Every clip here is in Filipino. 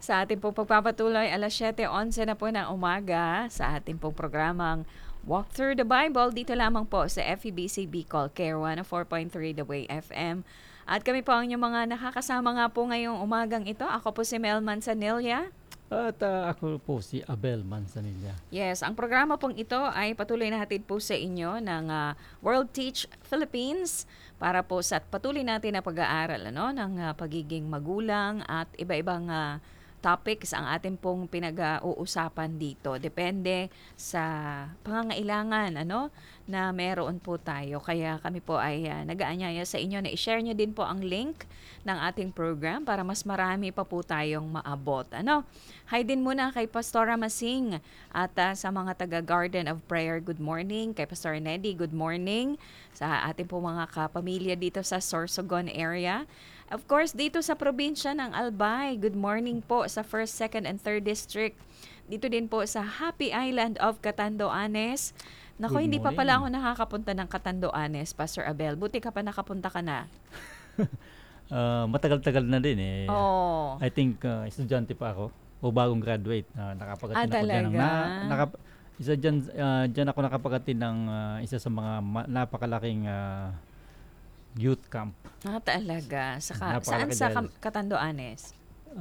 Sa ating pong pagpapatuloy, alas 7:11 na po ng umaga sa ating pong programang Walk Through the Bible dito lamang po sa FEBC Bicol, Care 104.3 The Way FM. At kami po ang inyong mga nakakasama nga po ngayong umagang ito. Ako po si Mel Manzanilla. At ako po si Abel Manzanilla. Yes, ang programa pong ito ay patuloy na hatid po sa inyo ng World Teach Philippines para po sa patuloy natin na pag-aaral ng pagiging magulang at iba-ibang topics ang ating pong pinag-uusapan dito. Depende sa pangangailangan na meron po tayo. Kaya kami po ay nag-aanyaya sa inyo na i-share nyo din po ang link ng ating program para mas marami pa po tayong maabot. Hi din muna kay Pastora Masing at sa mga taga Garden of Prayer, good morning. Kay Pastor Neddy, good morning. Sa ating po mga kapamilya dito sa Sorsogon area. Of course, dito sa probinsya ng Albay, good morning po sa 1st, 2nd, and 3rd District. Dito din po sa Happy Island of Catanduanes. Naku, Good hindi pa pala ako morning. nakakapunta ng Catanduanes, Pastor Abel. Buti ka pa nakapunta ka na. Matagal-tagal na din eh. Oh. I think estudyante pa ako o bagong graduate. Nakapagatin ako dyan. Talaga? Isa dyan ako nakapagatin ng isa sa mga napakalaking youth camp. Talaga. Saan Napakalaki sa dahil Catanduanes?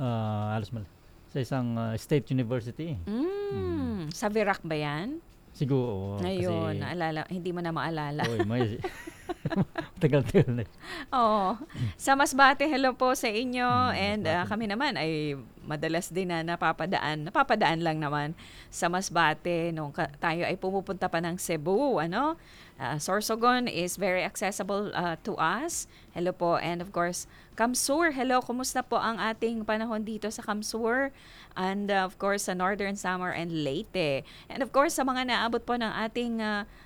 Sa isang state university. Sa Virac ba yan? Siguro. Ayun, Kasi, naalala, hindi mo na maalala. tagal-tagal na. Oo. Sa Masbate, hello po sa inyo. And Masbate. kami naman ay madalas din na napapadaan lang naman sa Masbate nung tayo ay pumupunta pa ng Cebu, Sorsogon is very accessible to us. Hello po. And of course, Kamsur, hello. Kumusta po ang ating panahon dito sa Kamsur? And of course, sa Northern Samar and Leyte. And of course, sa mga naabot po ng ating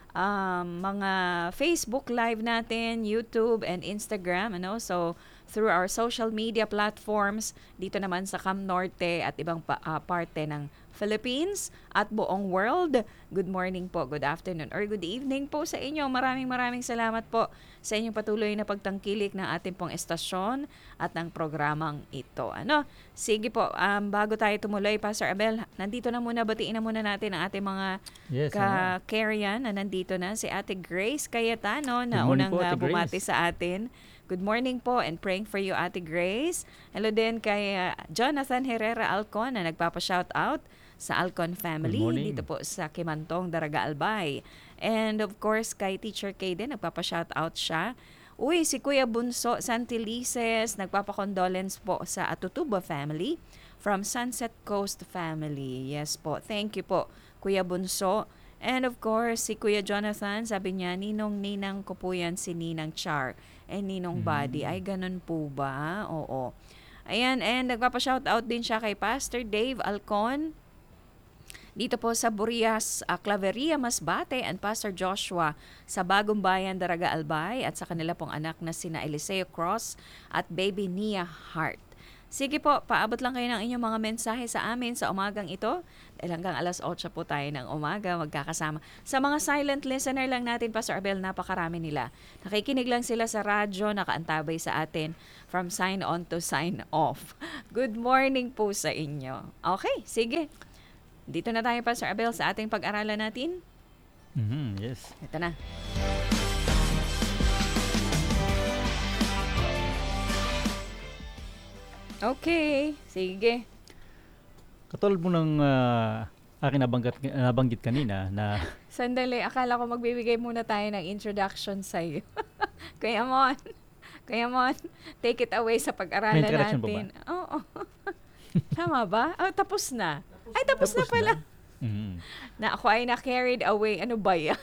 mga Facebook Live natin, YouTube and Instagram, So, through our social media platforms, dito naman sa Cam Norte at ibang parte ng Philippines at buong world. Good morning po, good afternoon, or good evening po sa inyo. Maraming salamat po sa inyong patuloy na pagtangkilik ng ating pong estasyon at ng programang ito. Sige po, bago tayo tumuloy, Pastor Abel, nandito na muna, batiin na muna natin ang ating mga Yes. ka-Carrian na nandito na. Si Ate Grace Cayetano na Good morning unang po, Ate Grace. bumati sa atin. Good morning po and praying for you, Ate Grace. Hello din kay Jonathan Herrera Alcon na nagpapa-shout out sa Alcon family Good morning. dito po sa Kimantong, Daraga, Albay. And of course, kay Teacher Kay din, nagpapa-shout out siya. Uy, si Kuya Bunso Santilices, nagpapa-condolence po sa Atutuba family from Sunset Coast family. Yes po, thank you po, Kuya Bunso. And of course, si Kuya Jonathan, sabi niya, ninong-ninang ko po yan si Ninang Char and Ninong Buddy. Ay, ganun po ba? Oo. Ayan, and nagpapa-shoutout din siya kay Pastor Dave Alcon dito po sa Burias, Claveria, Masbate, and Pastor Joshua sa Bagong Bayan, Daraga, Albay, at sa kanila pong anak na sina Eliseo Cross at baby Nia Hart. Sige po, paabot lang kayo ng inyong mga mensahe sa amin sa umagang ito. Dahil hanggang alas 8 po tayo ng umaga magkakasama. Sa mga silent listener lang natin, Pastor Abel, napakarami nila. Nakikinig lang sila sa radyo, nakaantabay sa atin from sign on to sign off. Good morning po sa inyo. Okay, sige. Dito na tayo, Pastor Abel, sa ating pag-aralan natin. Yes. Ito na. Okay, sige. Katulad mo ng akin nabanggit kanina na Sandali, akala ko magbibigay muna tayo ng introduction sa iyo. Kaya mon, take it away sa pag-aralan May introduction pa natin. Oo. Tama ba? Tapos na. Ay, tapos na pala. Na ako ay na-carried away. Ano ba yan?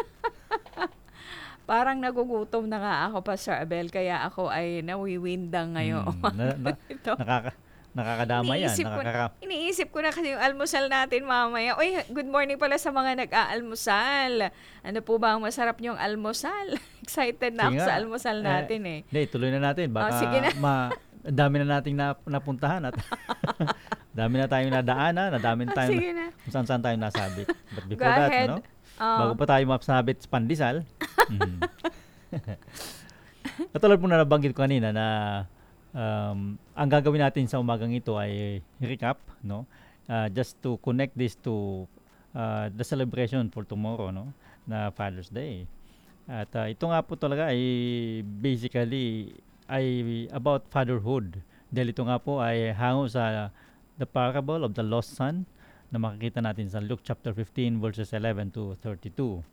Parang nagugutom na nga ako, Pastor Abel, kaya ako ay nawiwindang ngayon. Ito. Nakakadama yan. Iniisip ko na kasi yung almusal natin mamaya. Uy, good morning pala sa mga nag-aalmusal. Ano po ba ang masarap niyong almusal? Excited na ako sa almusal natin eh. Hindi, tuloy na natin. Baka sige na. dami na nating napuntahan at dami na tayong nadaanan, dami na tayong Sige na. kung saan tayo nasabit. But Go before that, ahead. bago pa tayo masabit sa pandesal, katulad po na nabanggit ko kanina na Ang gagawin natin sa umagang ito ay recap, no? Just to connect this to the celebration for tomorrow, no? Na Father's Day. At ito nga po talaga ay basically ay about fatherhood. Dahil ito nga po ay hango sa the parable of the lost son na makikita natin sa Luke chapter 15 verses 11 to 32.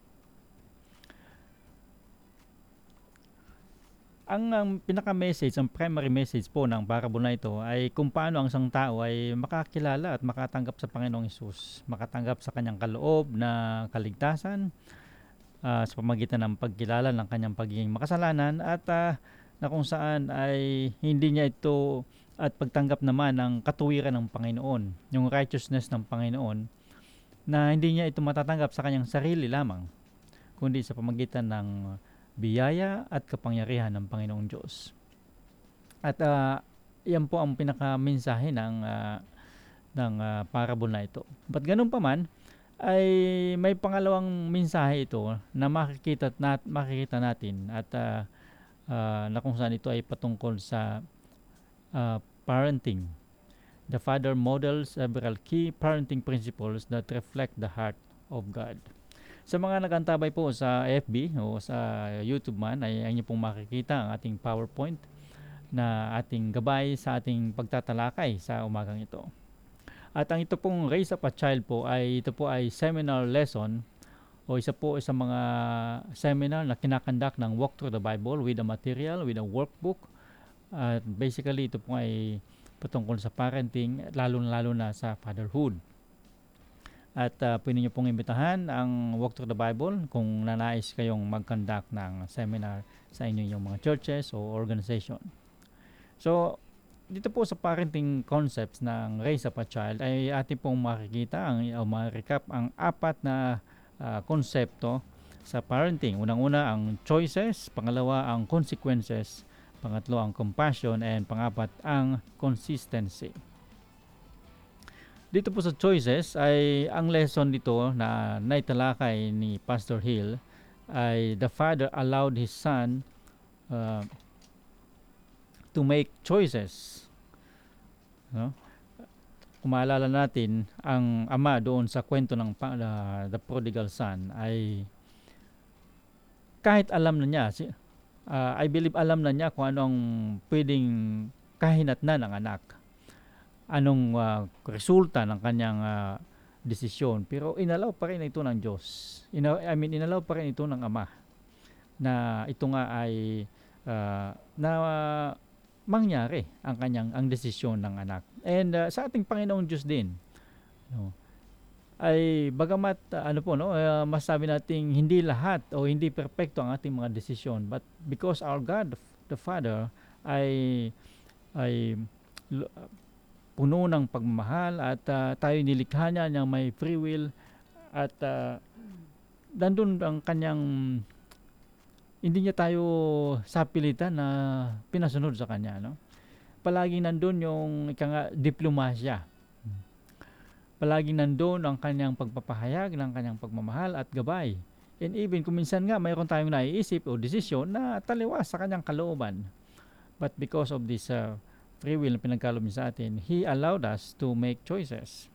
Ang pinaka-message, ang primary message po ng parable na ito ay kung paano ang isang tao ay makakilala at makatanggap sa Panginoong Hesus, makatanggap sa kanyang kaloob na kaligtasan sa pamagitan ng pagkilala ng kanyang pagiging makasalanan at na kung saan ay hindi niya ito at pagtanggap naman ng katuwiran ng Panginoon, yung righteousness ng Panginoon na hindi niya ito matatanggap sa kanyang sarili lamang, kundi sa pamagitan ng biyaya at kapangyarihan ng Panginoong Diyos. At yan po ang pinaka-mensahe ng parable na ito. But ganun pa man, ay may pangalawang mensahe ito na makikita natin at na kung saan ito ay patungkol sa parenting. The father models several key parenting principles that reflect the heart of God. Sa mga nagantabay po sa FB o sa YouTube man ay inyo pong makikita ang ating PowerPoint na ating gabay sa ating pagtatalakay sa umagang ito. At ang ito pong Raise Up a Child po ay ito po ay seminar lesson o isa po sa mga seminar na kinakandak ng Walk Through the Bible with a material, with a workbook. At basically ito po ay patungkol sa parenting, lalo na sa fatherhood. At pwede nyo pong imbitahan ang Walk Through the Bible kung nanais kayong mag-conduct ng seminar sa inyong mga churches o organization. So, dito po sa parenting concepts ng Raise Up a Child ay atin pong makikita ma-recap ang apat na konsepto sa parenting. Unang-una ang choices, pangalawa ang consequences, pangatlo ang compassion, and pangapat ang consistency. Dito po sa choices ay ang lesson dito na naitalakay ni Pastor Hill ay the father allowed his son to make choices. No? Kung maalala natin, ang ama doon sa kwento ng the prodigal son ay kahit alam na niya, I believe alam na niya kung anong pwedeng kahinatnan ng anak, anong resulta ng kanyang desisyon, pero inalaw pa rin ito ng Diyos. Inalaw pa rin ito ng ama na ito nga ay na mangyari ang desisyon ng anak. And sa ating Panginoong Diyos din, no, ay bagamat masabi nating hindi lahat o hindi perpekto ang ating mga desisyon, but because our God the Father ay puno ng pagmamahal at tayo nilikha niya ng may free will at nandun ang kanyang hindi niya tayo sapilitan na pinasunod sa kanya, no? Palaging nandun yung diplomasya. Palaging nandun ang kanyang pagpapahayag ng kanyang pagmamahal at gabay. And even kung minsan nga mayroon tayong naiisip o desisyon na taliwas sa kanyang kalooban. But because of this free will na pinagkaloob niya sa atin, He allowed us to make choices.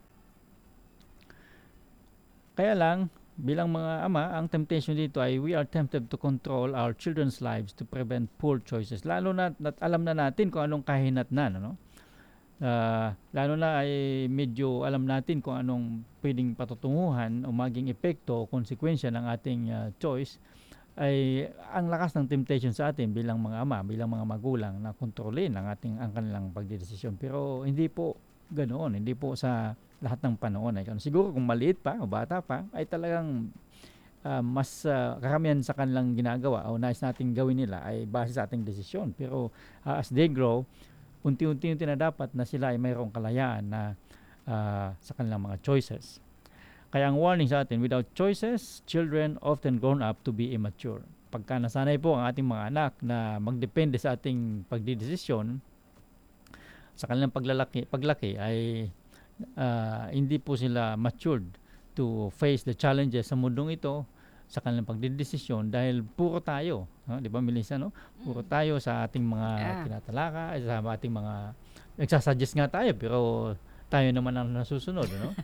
Kaya lang, bilang mga ama, ang temptation dito ay we are tempted to control our children's lives to prevent poor choices. Lalo na alam na natin kung anong kahinatnan, no? Lalo na ay medyo alam natin kung anong pwedeng patutunguhan o maging epekto o konsekwensya ng ating choice, ay ang lakas ng temptation sa atin bilang mga ama, bilang mga magulang na kontrolin ang kanilang pagdedesisyon. Pero hindi po ganoon, hindi po sa lahat ng panahon ay siguro kung maliit pa o bata pa ay talagang mas karamihan sa kanilang ginagawa o nais nating gawin nila ay base sa ating desisyon. Pero as they grow, unti-unti na dapat na sila ay mayroong kalayaan na sa kanilang mga choices. Kaya ang warning sa atin, without choices, children often grown up to be immature. Pagka nasanay po ang ating mga anak na magdepende sa ating pagdidesisyon, sa kanilang paglaki ay hindi po sila matured to face the challenges sa mundong ito sa kanilang pagdedesisyon dahil puro tayo, no? 'Di ba Melissa, no? Puro tayo sa ating mga Yeah. tinatalakay, sa ating mga nagsasuggest nga tayo pero tayo naman ang nasusunod, no?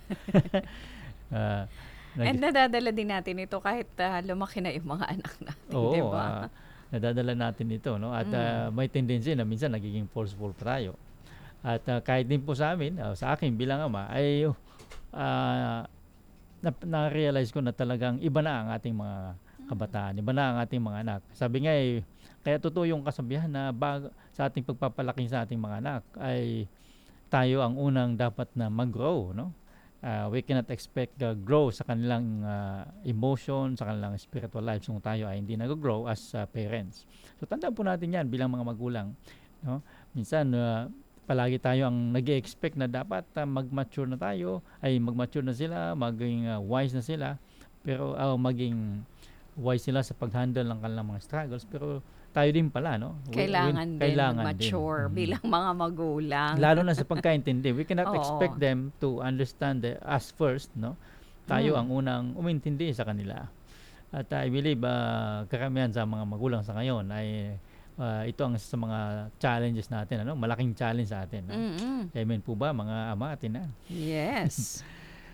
Ah, nag And nadadala din natin ito kahit lumaki na yung mga anak natin, 'di Oo, ba? nadadala natin ito, no? At may tendency na minsan nagiging forceful pa tayo. At kahit din po sa amin, sa akin bilang ama ay ah, na-realize ko na talagang iba na ang ating mga kabataan, iba na ang ating mga anak. Sabi nga kaya totoo yung kasabihan na sa ating pagpapalaki sa ating mga anak ay tayo ang unang dapat na mag-grow, no? We cannot expect grow sa kanilang emotion, sa kanilang spiritual lives kung tayo ay hindi nag-grow as parents. So tandaan po natin 'yan bilang mga magulang, no? Minsan palagi tayo ang nag-e-expect na dapat mag-mature na tayo, ay mag-mature na sila, maging wise na sila, pero maging wise sila sa pag-handle ng kanilang mga struggles, pero tayo din pala, no? Kailangan din Kailangan din. mag-mature bilang mga magulang. Lalo na sa pagkaintindi. We cannot Oo. expect them to understand us first, no? Tayo Mm. ang unang umintindi sa kanila. At I believe karamihan sa mga magulang sa ngayon ay ito ang isa sa mga challenges natin, ano? Malaking challenge sa atin, no? Mm-mm. Amen po ba mga ama at ina? Yes.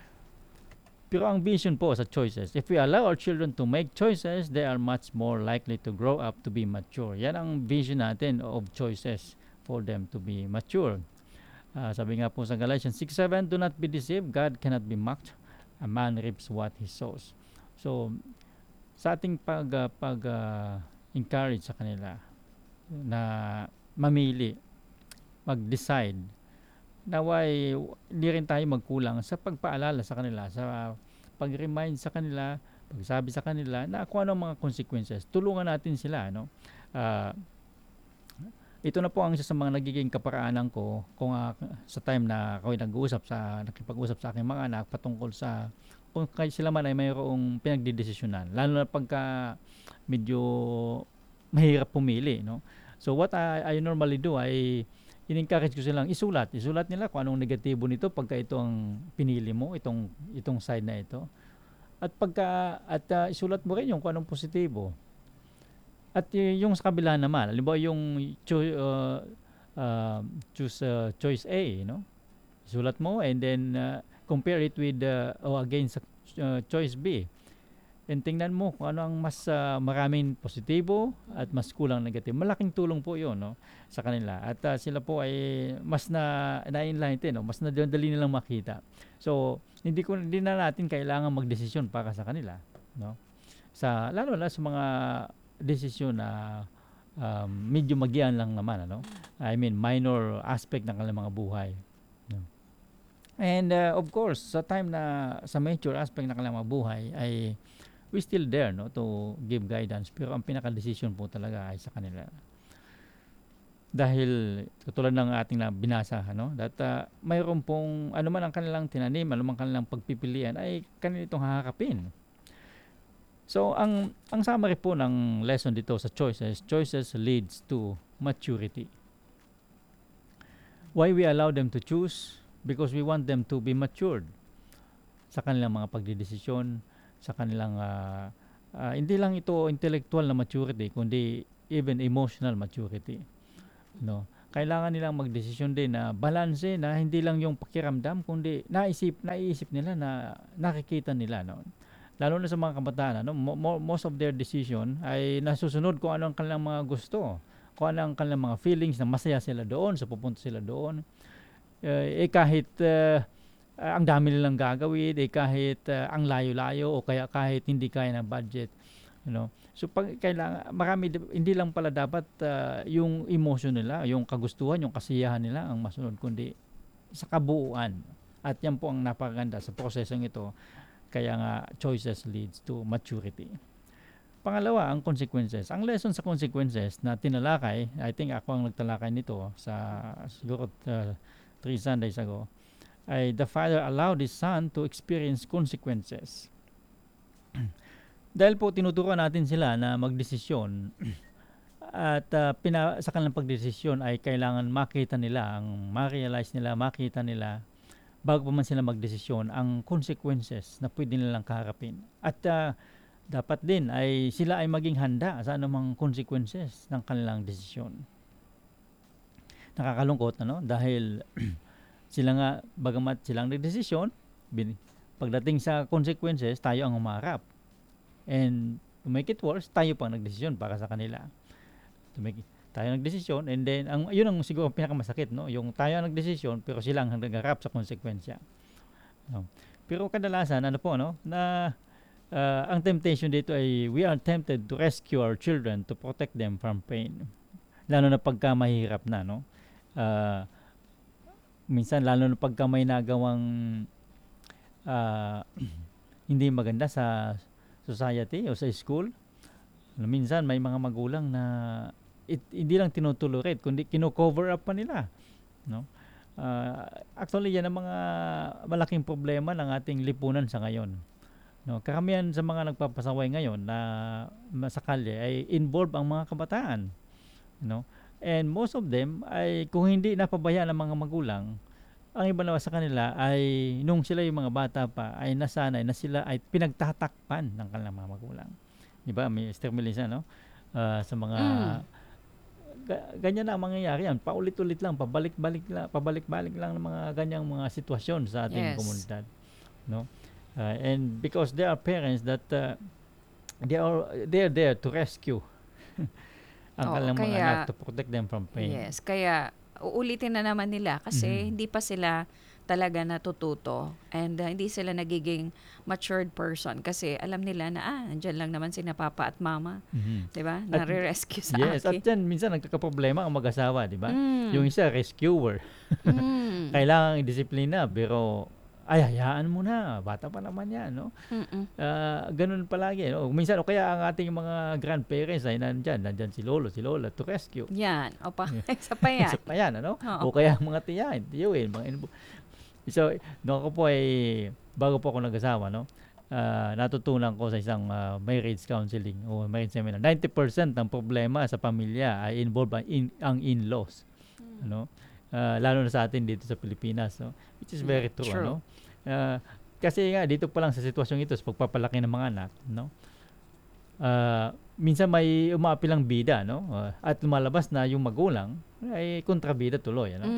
Pero ang vision po sa choices, if we allow our children to make choices, they are much more likely to grow up to be mature. Yan ang vision natin of choices for them to be mature. Sabi nga po sa Galatians 6:7, do not be deceived, God cannot be mocked. A man reaps what he sows. So, sa ating encourage sa kanila na mamili, mag-decide, naway hindi rin tayo magkulang sa pagpaalala sa kanila, sa pag-remind sa kanila, pagsabi sa kanila na kung anong mga consequences. Tulungan natin sila, no? Ito na po ang isa sa mga nagiging kaparaanan ko kung sa time na ako nakipag-usap sa aking mga anak patungkol sa kung sila man ay mayroong pinagdidesisyonan, lalo na pagka medyo mahirap pumili, no? So what I normally do ay in-encourage ko silang isulat nila kung anong negatibo nito pagka ito ang pinili mo, itong side na ito. At isulat mo rin yung kung anong positibo. At yung sa kabila naman, halimbawa yung choice A, no? Isulat mo and then compare it with against choice B. And tingnan mo kung ano ang mas maraming positibo at mas kulang negative. Malaking tulong po 'yon, no, sa kanila. At sila po ay mas na-enlighten, no, mas nadali nilang makita. So, hindi na natin kailangan magdesisyon para sa kanila, no? Lalo na sa mga desisyon na medyo magian lang naman, ano? I mean, minor aspect ng kanilang mga buhay, no? And of course, sa time na sa major aspect ng kanilang mga buhay ay we still there, no, to give guidance, pero ang pinaka-decision po talaga ay sa kanila. Dahil katulad ng ating binasa, no, that mayroon pong ano man ang kanilang tinanim, ano man kanilang pagpipilian ay kanila itong haharapin. So ang summary po ng lesson dito sa choices leads to maturity. Why we allow them to choose? Because we want them to be matured sa kanilang mga pagdedesisyon, sa kanilang hindi lang ito intellectual na maturity kundi even emotional maturity, no? Kailangan nilang magdesisyon din na balanse, na hindi lang yung pakiramdam kundi naiisip nila, na nakikita nila, no? Lalo na sa mga kabataan, no? Most of their decision ay nasusunod kung ano ang kanilang mga gusto, kung ano ang kanilang mga feelings, na masaya sila doon, sa pupunta sila doon. Kahit ang dami nilang gagawin, kahit ang layo-layo o kaya kahit hindi kaya ng budget, you know. So kailangan hindi lang pala dapat yung emotion nila, yung kagustuhan, yung kasiyahan nila ang masunod, kundi sa kabuuan. At yan po ang napakaganda sa prosesong ito. Kaya nga choices leads to maturity. Pangalawa, ang consequences. Ang lesson sa consequences na tinalakay, I think ako ang nagtalakay nito sa siguro 3 Sundays ago, ay the father allowed his son to experience consequences. Dahil po tinuturuan natin sila na magdesisyon at sa kanilang pagdesisyon ay kailangan makita nila, makita nila bago pa man sila magdesisyon ang consequences na pwede nilang kaharapin. At dapat din ay sila ay maging handa sa anumang consequences ng kanilang desisyon. Nakakalungkot, ano? Dahil sila nga, bagamat silang nagdesisyon, pagdating sa consequences, tayo ang humarap. And to make it worse, tayo pang nagdesisyon para sa kanila. Tayo nagdesisyon, and then, yun ang siguro pinakamasakit, no? Yung tayo ang nagdesisyon, pero sila ang nagharap sa konsekwensya. No? Pero kadalasan, ano po, no? Na ang temptation dito ay we are tempted to rescue our children to protect them from pain. Lalo na pagka mahirap na, no? Minsan, lalo na pagka may nagawang hindi maganda sa society o sa school. Minsan, may mga magulang na hindi lang tinutolerate, kundi kino-cover up pa nila. No? Actually, yan ang mga malaking problema ng ating lipunan sa ngayon. No? Karamihan sa mga nagpapasaway ngayon na sa kalye ay involved ang mga kabataan. No? And most of them ay kung hindi napabayaan ng mga magulang, ang iba naman sa kanila ay nung sila yung mga bata pa ay nasanay na sila ay pinagtatakpan ng kanilang mga magulang. Diba? May Mr. Melissa, no? Sa mga ganyan na ang mangyayari yan. Paulit-ulit lang, pabalik-balik lang ng mga ganyang mga sitwasyon sa ating komunidad. No? And because there are parents that they are there to rescue ang kanilang mga anak, to protect them from pain. Yes, kaya uulitin na naman nila kasi hindi pa sila talaga natututo and hindi sila nagiging matured person kasi alam nila na nandiyan lang naman sina papa at mama, 'di ba? Nare-rescue sa yes, akin. At yan minsan nagkakaproblema ang mag-asawa, 'di ba? Yung isa rescuer. Kailangan i-disiplina pero hayaan mo na, bata pa naman yan, no? Ganun palagi, no? Minsan, o kaya ang ating mga grandparents ay nandyan si lolo, si lola to rescue. Yan, isa pa yan. Isa pa yan, ano? O kaya mga tiyuhin, So, noon ko po ay, bago po ako nag-asawa, no? Natutunan ko sa isang marriage counseling o marriage seminar, 90% ng problema sa pamilya ay involved ang in-laws. Ano? Lalo na sa atin dito sa Pilipinas, no? Which is very true. Ano? Kasi nga dito pa lang sa sitwasyong ito, sa pagpapalaki ng mga anak, no? Minsan may umaapilang bida, no? At lumalabas na yung magulang ay kontrabida tuloy, ano?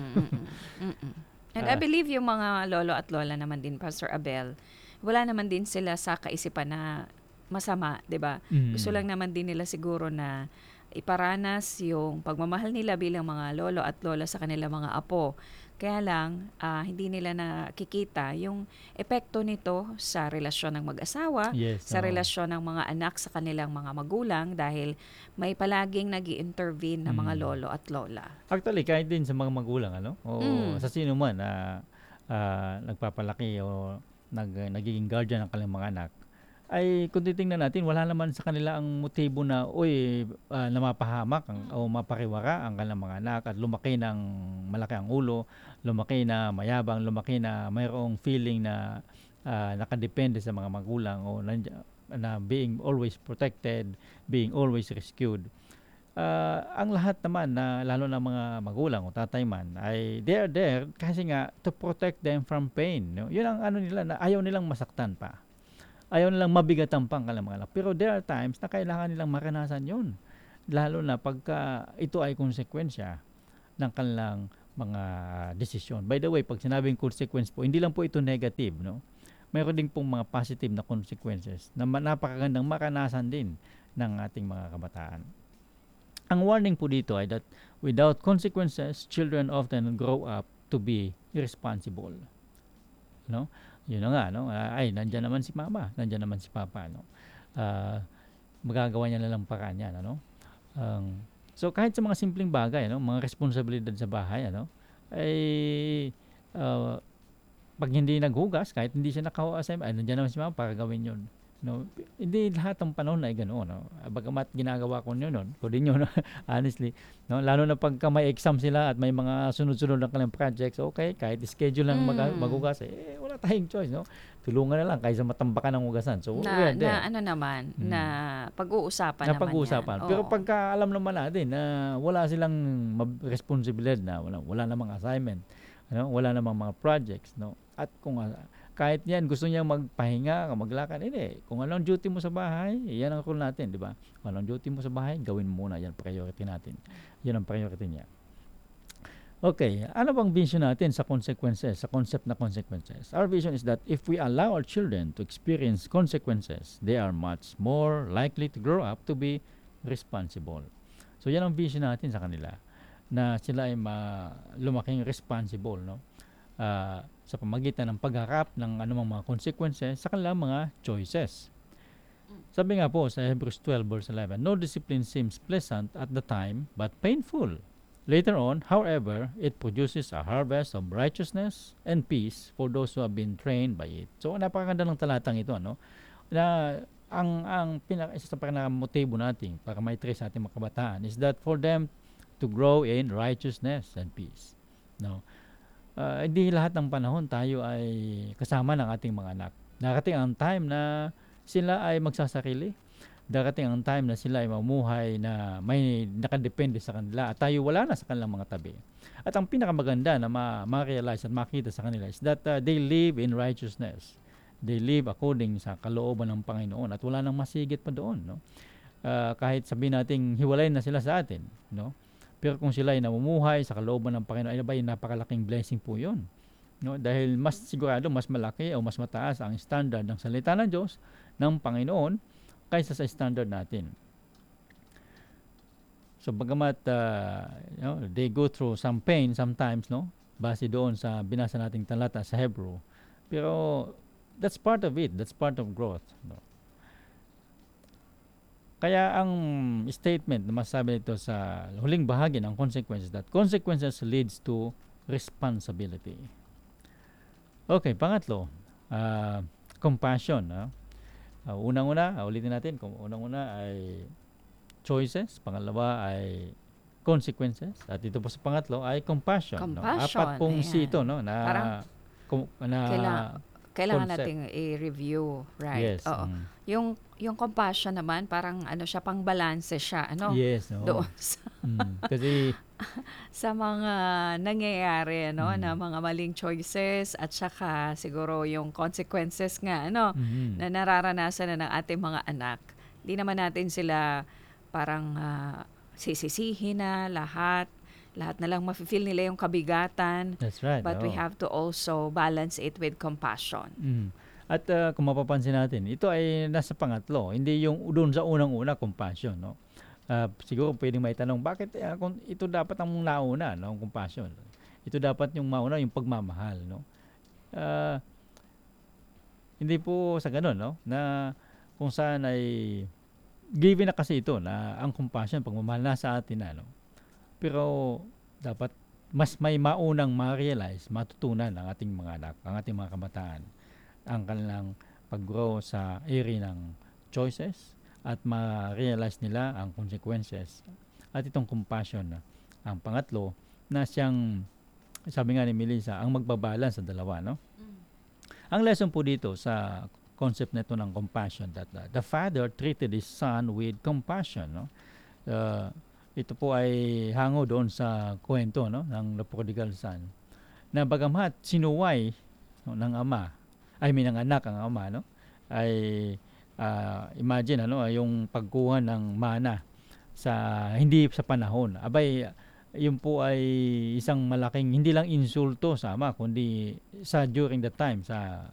And I believe yung mga lolo at lola naman din, Pastor Abel, wala naman din sila sa kaisipan na masama, 'di ba? Gusto lang naman din nila siguro na iparanas yung pagmamahal nila bilang mga lolo at lola sa kanilang mga apo. Kaya lang, hindi nila nakikita yung epekto nito sa relasyon ng mag-asawa, sa relasyon ng mga anak sa kanilang mga magulang dahil may palaging nag-i-intervene na mga lolo at lola. Actually, kahit din sa mga magulang, ano? O sa sino man na nagpapalaki o nagiging guardian ng kanilang mga anak, ay kung titingnan natin, wala naman sa kanila ang motibo na na mapahamak o mapariwara ang kanilang mga anak at lumaki ng malaki ang ulo, lumaki na mayabang, lumaki na mayroong feeling na nakadepende sa mga magulang o na being always protected, being always rescued. Ang lahat naman na lalo na mga magulang o tatay man ay they are there kasi nga to protect them from pain, no? Yun ang ano nila na ayaw nilang masaktan pa. Ayaw nilang mabigatan pang kanilang mga anak. Pero there are times na kailangan nilang maranasan yun. Lalo na pagka ito ay konsekwensya ng kanilang mga desisyon. By the way, pag sinabing consequence po, hindi lang po ito negative, no? Mayroon din pong mga positive na consequences na napakagandang maranasan din ng ating mga kabataan. Ang warning po dito ay that without consequences, children often grow up to be irresponsible. No? Yun na nga, no? Nandyan naman si mama, nandyan naman si papa, no? Magagawa niya na lang paraan yan, ano? So kahit sa mga simpleng bagay, no? Mga responsibilidad sa bahay, ano? Pag hindi naghugas, kahit hindi siya naka-assign, nandyan naman si mama para gawin yun. No, hindi lahat ng panahon ay ganoon, no? Bagamat ginagawa ko ko din yun, no? Honestly, no? Lalo na pagka may exam sila at may mga sunod-sunod na kanilang projects, okay, kahit schedule lang maghugas, wala tayong choice, no? Tulungan na lang kaysa matambakan ng hugasan. So, na pag-uusapan naman yan. Pero pagka alam naman natin na wala silang responsibilidad na wala namang assignment, ano? Wala namang mga projects, no? At kung Kahit yan, gusto niya magpahinga, maglakad, hindi. Kung anong duty mo sa bahay, yan ang rule natin, di ba? Kung anong duty mo sa bahay, gawin mo muna. Yan priority natin. Yan ang priority niya. Okay, ano bang vision natin sa consequences, sa concept na consequences? Our vision is that if we allow our children to experience consequences, they are much more likely to grow up to be responsible. So yan ang vision natin sa kanila, na sila ay lumaking responsible, no? Sa pamagitan ng pagharap ng anumang mga consequences sa kanilang mga choices. Sabi nga po sa Hebrews 12 verse 11, no discipline seems pleasant at the time but painful. Later on, however, it produces a harvest of righteousness and peace for those who have been trained by it. So napakaganda ng talatang ito, no? Na isa sa pinakamotibo natin para ma-trace sa ating mga kabataan is that for them to grow in righteousness and peace. No? Hindi lahat ng panahon tayo ay kasama ng ating mga anak. Darating ang time na sila ay magsasarili. Darating ang time na sila ay mamuhay na may nakadepende sa kanila at tayo wala na sa kanilang mga tabi. At ang pinakamaganda na ma-realize at makita sa kanila is that they live in righteousness. They live according sa kalooban ng Panginoon at wala nang masigit pa doon, no? Kahit sabihin nating hiwalay na sila sa atin, no? Pero kung sila ay namumuhay sa kalooban ng Panginoon, ay napakalaking blessing po 'yon. No? Dahil mas sigurado, mas malaki o mas mataas ang standard ng salita ng Diyos ng Panginoon kaysa sa standard natin. So bagamat they go through some pain sometimes, no? Base doon sa binasa nating talata sa Hebrew. Pero that's part of it. That's part of growth, no? Kaya ang statement na masasabi nito sa huling bahagi ng consequences, that consequences leads to responsibility. Okay, pangatlo, compassion. Unang-una, ulitin natin, unang-una ay choices, pangalawa ay consequences, at ito po sa pangatlo ay compassion. No? Compassion, Apat pong ayan. C ito, no? Parang kailangan concept. nating i-review, right? Yes. Oo. Yung compassion naman, parang siya, pang balance siya, Yes, no. doon sa, Kasi sa mga nangyayari, na mga maling choices at saka siguro yung consequences nga, na nararanasan na ng ating mga anak. Hindi naman natin sila parang sisisihin na lahat na lang mafe-feel nila yung kabigatan. that's right. But we oo. have to also balance it with compassion. At kung mapapansin natin, ito ay nasa pangatlo, hindi yung doon sa unang-una, compassion, no? Siguro pwedeng may tanong, bakit kung ito dapat ang nauna, no, compassion? Ito dapat yung mauna, yung pagmamahal, no? Hindi po sa ganun, no? Na kung saan ay given na kasi ito na ang compassion, pagmamahal nasa atin na, no? Pero dapat mas may maunang ma-realize, matutunan ng ating mga anak, ang ating mga kabataan, ang kanilang pag-grow sa area ng choices at ma-realize nila ang consequences. At itong compassion, ang pangatlo, na siyang, sabi nga ni Melissa, ang magbabalance sa dalawa, no? Ang lesson po dito sa concept nito ng compassion, that the father treated his son with compassion, no? Ito po ay hango doon sa kwento, no, ng The Prodigal Son, na bagamat sinuway, no, ng ama, ng anak ang ama, no, ay imagine yung pagkuha ng mana sa hindi sa panahon. Yun po ay isang malaking hindi lang insulto sa ama kundi sa during the time sa